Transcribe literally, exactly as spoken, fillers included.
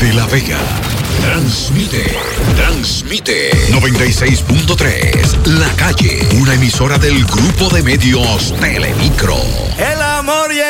de La Vega. Transmite, transmite noventa y seis punto tres La Calle, una emisora del Grupo de Medios Telemicro. El amor y